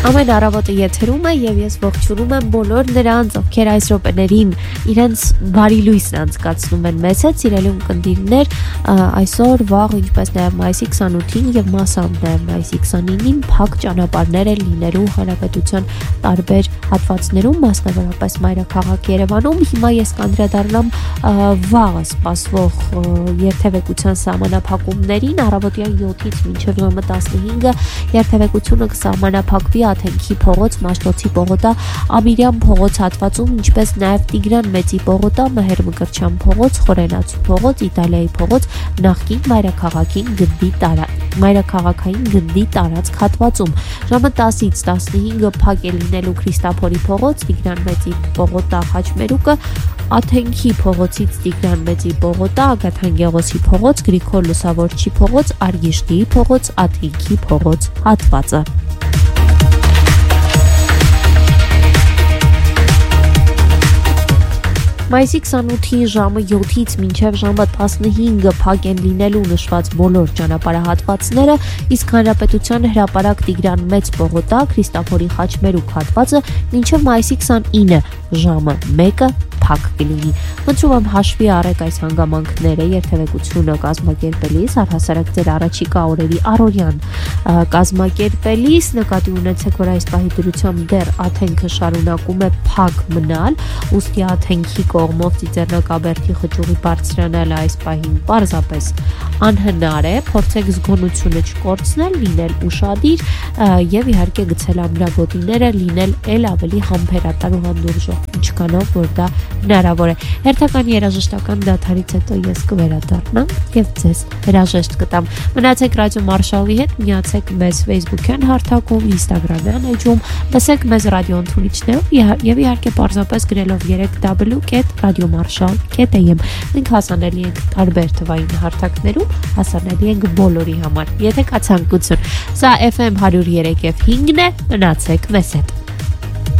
Ամեն առավոտը եթերում է եւ ես ողջունում եմ բոլոր նրանց, ովքեր այս րոպեներին իրենց բարի լույսն անցկացնում են մեզ հետ, սիրելի ունկնդիրներ, այսօր վաղ ինչպես նաեւ մայիսի 28-ին եւ մասամբ նաեւ մայիսի 29-ին փակ ճանապարհներ են լինելու հանրապետության տարբեր հատվածներում, մասնավորապես մայրաքաղաք Երևանում։ Հիմա ես կանդրադառնամ վաղը սպասվող երթևեկության սահմանափակումներին, առավոտյան 7-ից մինչև ժամը 15-ը երթևեկությունը կսահմանափակվի Աթենքի փողոց, Մաշտոցի պողոտա, Ամիրյան փողոց հատվածում, ինչպես նաև Տիգրան Մեծի պողոտա, Մհեր Մկրտչյան փողոց, Խորենացու փողոց, Իտալիայի փողոց, նախկին մայրաքաղաքային գնդի տարածք հատվածում։ Ժամը 10-ից 15-ը փակ է լինելու Քրիստափորի փողոց, Տիգրան Մեծի պողոտա, Խաչմերուկը, Աթենքի փողոցից Տիգրան Մեծի պողոտա, Ագաթան Գեղոսի փողոց, Գրիգոր Լուսավորչի փողոց, Արգիշտիի փողոց, Աթենքի փողոց հատվածը։ Մայիսի 28-ի ժամը 7-ից մինչև ժամը 15-ը փակ են լինելու նշված բոլոր ճանապարհահատվածները, իսկ հանրապետության հրապարակ Տիգրան Մեծ պողոտա, Քրիստափորի Խաչմերուկ հատվածը մինչև մայիսի 29-ը ժամը 1-ը փակ կլինի։ Խնդրում եմ հաշվի առեք այս հանգամանքները երթևեկությունը կազմակերպելիս, առհասարակ ձեր առաջիկա օրերի առօրյան կազմակերպելիս, նկատի ունեցեք, որ այս պահի դրությամբ դեռ Աթենքը շարունակում է փակ մնալ, ուստի Աթենքի կողմով Ծիծեռնակաբերդի խճուղի բարձրանալը այս պահին պարզապես անհնար է, փորձեք զգոնությունը չկորցնել, լինել ուշադիր եւ իհարկե գցել ամրագոտիները, լինել ել ավելի համբերատար ու հանդուրժող, ինչքանով որ դա հնարավոր է։ Հերթական երաժշտական դադարից հետո ես կվերադառնամ եւ ձեզ հրաժեշտ կտամ։ Մնացեք ռադիո Մարշալի հետ, միացեք մեզ Facebook-յան հարթակում, Instagram-յան էջում, լսեք մեզ ռադիո ընդունիչներով եւ իհարկե պարզապես գրելով 3w.radiomarshal.am։ Մենք հասանելի ենք տարբեր թվային հարթակներում, հասանելի ենք բոլորի համար։ Եթե կա ցանկություն, սա FM 103.5-ն է, մնացեք մեզ հետ։